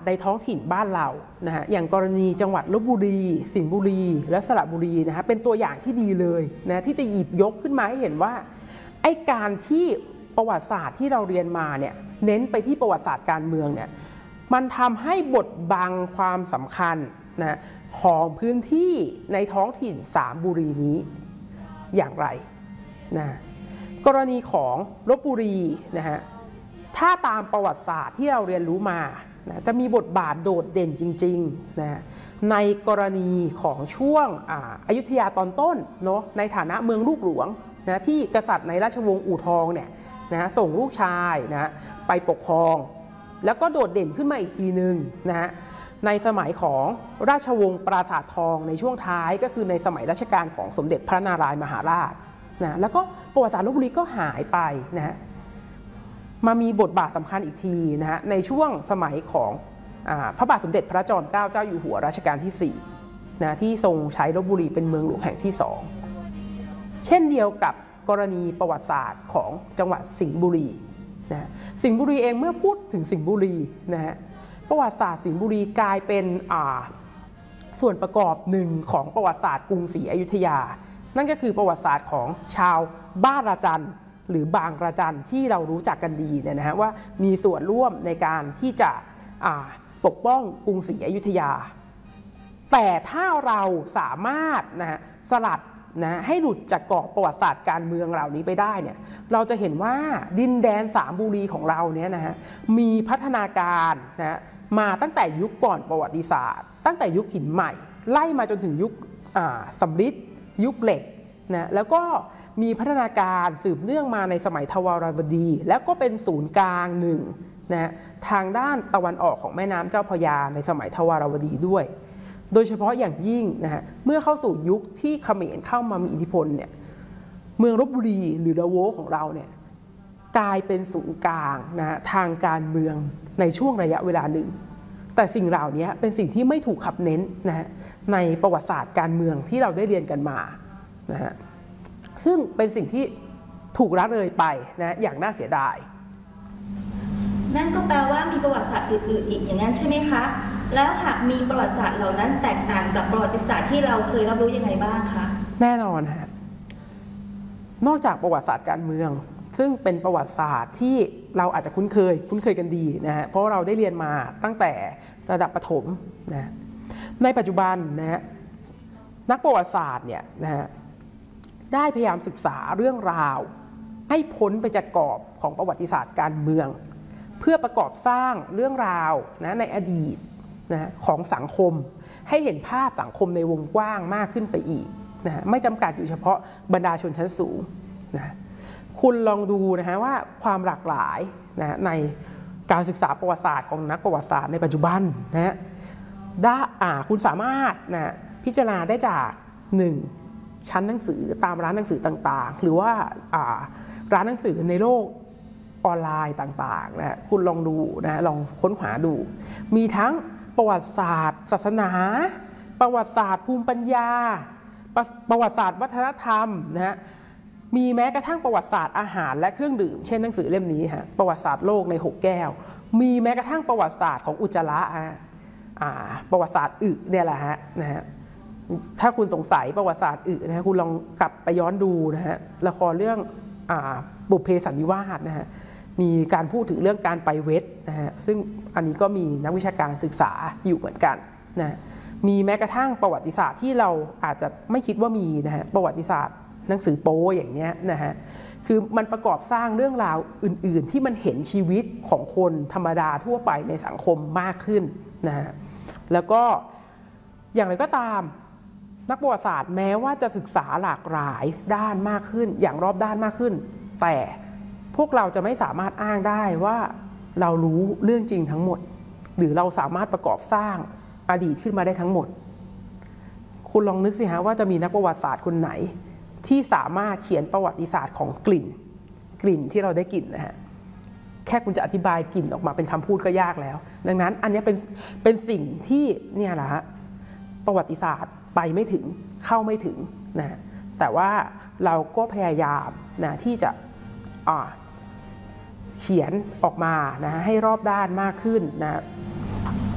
ในท้องถิ่นบ้านเรานะฮะอย่างกรณีจังหวัดลพบุรีสิงห์บุรีและสระบุรีนะฮะเป็นตัวอย่างที่ดีเลยนะที่จะหยิบยกขึ้นมาให้เห็นว่าไอ้การที่ประวัติศาสตร์ที่เราเรียนมาเนี่ยเน้นไปที่ประวัติศาสตร์การเมืองเนี่ยมันทำให้บดบังความสำคัญนะของพื้นที่ในท้องถิ่น3บุรีนี้อย่างไรนะกรณีของลพบุรีนะฮะถ้าตามประวัติศาสตร์ที่เราเรียนรู้มานะจะมีบทบาทโดดเด่นจริงๆนะในกรณีของช่วงอยุธยาตอนต้นเนาะในฐานะเมืองลูกหลวงนะที่กษัตริย์ในราชวงศ์อู่ทองเนี่ยนะส่งลูกชายนะไปปกครองแล้วก็โดดเด่นขึ้นมาอีกทีนึงนะฮะในสมัยของราชวงศ์ปราสาททองในช่วงท้ายก็คือในสมัยรัชกาลของสมเด็จพระนารายณ์มหาราชนะแล้วก็ประวัติศาสตร์ลพบุรีก็หายไปนะฮะมามีบทบาทสำคัญอีกทีนะฮะในช่วงสมัยของพระบาทสมเด็จพระจอมเกล้าเจ้าอยู่หัวรัชกาลที่4นะที่ทรงใช้ลพบุรีเป็นเมืองหลวงแห่งที่2เช่นเดียวกับกรณีประวัติศาสตร์ของจังหวัดสิงห์บุรีนะสิงห์บุรีเองเมื่อพูดถึงสิงห์บุรีนะฮะประวัติศาสตร์สิงห์บุรีกลายเป็นส่วนประกอบหนึ่งของประวัติศาสตร์กรุงศรีอยุธยานั่นก็คือประวัติศาสตร์ของชาวบ้านระจันหรือบางระจันที่เรารู้จักกันดีเนี่ยนะฮะว่ามีส่วนร่วมในการที่จะปกป้องกรุงศรีอยุธยาแต่ถ้าเราสามารถนะสลัดนะให้หลุดจากกรอบประวัติศาสตร์การเมืองเหล่านี้ไปได้เนี่ยเราจะเห็นว่าดินแดน3บุรีของเราเนี่ยนะฮะมีพัฒนาการนะมาตั้งแต่ยุคก่อนประวัติศาสตร์ตั้งแต่ยุคหินใหม่ไล่มาจนถึงยุคสำริดยุคเหล็กนะแล้วก็มีพัฒนาการสืบเนื่องมาในสมัยทวารวดีแล้วก็เป็นศูนย์กลางหนึ่งนะทางด้านตะวันออกของแม่น้ำเจ้าพระยาในสมัยทวารวดีด้วยโดยเฉพาะอย่างยิ่งนะฮะเมื่อเข้าสู่ยุคที่เขมรเข้ามามีอิทธิพลเนี่ยเมืองลพบุรีหรือละโวของเราเนี่ยกลายเป็นศูนย์กลางนะทางการเมืองในช่วงระยะเวลาหนึ่งแต่สิ่งเหล่านี้เป็นสิ่งที่ไม่ถูกขับเน้นนะฮะในประวัติศาสตร์การเมืองที่เราได้เรียนกันมานะฮะซึ่งเป็นสิ่งที่ถูกละเลยไปนะอย่างน่าเสียดายนั่นก็แปลว่ามีประวัติศาสตร์อื่นๆอีกอย่างนั้นใช่ไหมคะแล้วหากมีประวัติศาสตร์เหล่านั้นแตกต่างจากประวัติศาสตร์ที่เราเคยรับรู้ยังไงบ้างคะแน่นอนฮะนอกจากประวัติศาสตร์การเมืองซึ่งเป็นประวัติศาสตร์ที่เราอาจจะคุ้นเคยกันดีนะฮะเพราะเราได้เรียนมาตั้งแต่ระดับประถมนะในปัจจุบันนะฮะนักประวัติศาสตร์เนี่ยนะฮะได้พยายามศึกษาเรื่องราวให้พ้นไปจากกรอบของประวัติศาสตร์การเมืองเพื่อประกอบสร้างเรื่องราวนะในอดีตนะของสังคมให้เห็นภาพสังคมในวงกว้างมากขึ้นไปอีกนะไม่จำกัดอยู่เฉพาะบรรดาชนชั้นสูงนะคุณลองดูนะฮะว่าความหลากหลายนะในการศึกษาประวัติศาสตร์ของนักประวัติศาสตร์ในปัจจุบันนะคุณสามารถนะพิจารณาได้จาก1ชั้นหนังสือตามร้านหนังสือต่างๆหรือว่าร้านหนังสือในโลกออนไลน์ต่างๆนะคุณลองดูนะลองค้นหาดูมีทั้งประวัติศาสตร์ศาสนาประวัติศาสตร์ภูมิปัญญาประวัติศาสตร์วัฒนธรรมนะฮะมีแม้กระทั่งประวัติศาสตร์อาหารและเครื่องดื่มเช่นหนังสือเล่มนี้ฮะประวัติศาสตร์โลกใน6แก้วมีแม้กระทั่งประวัติศาสตร์ของอุจจาระประวัติศาสตร์อึเนี่ยแหละฮะนะฮะถ้าคุณสงสัยประวัติศาสตร์อึนะฮะคุณลองกลับไปย้อนดูนะฮะละครเรื่องบุพเพสันนิวาสนะฮะมีการพูดถึงเรื่องการไปเวทนะฮะซึ่งอันนี้ก็มีนักวิชาการศึกษาอยู่เหมือนกันนะมีแม้กระทั่งประวัติศาสตร์ที่เราอาจจะไม่คิดว่ามีนะฮะประวัติศาสตร์หนังสือโป๊อย่างเงี้ยนะฮะคือมันประกอบสร้างเรื่องราวอื่นๆที่มันเห็นชีวิตของคนธรรมดาทั่วไปในสังคมมากขึ้นนะฮะแล้วก็อย่างไรก็ตามนักประวัติศาสตร์แม้ว่าจะศึกษาหลากหลายด้านมากขึ้นอย่างรอบด้านมากขึ้นแต่พวกเราจะไม่สามารถอ้างได้ว่าเรารู้เรื่องจริงทั้งหมดหรือเราสามารถประกอบสร้างอดีตขึ้นมาได้ทั้งหมดคุณลองนึกสิฮะว่าจะมีนักประวัติศาสตร์คนไหนที่สามารถเขียนประวัติศาสตร์ของกลิ่นที่เราได้กลิ่นนะฮะแค่คุณจะอธิบายกลิ่นออกมาเป็นคำพูดก็ยากแล้วดังนั้นอันนี้เป็นสิ่งที่เนี่ยแหละฮะประวัติศาสตร์ไปไม่ถึงเข้าไม่ถึงนะแต่ว่าเราก็พยายามนะที่จะเขียนออกมานะให้รอบด้านมากขึ้นนะ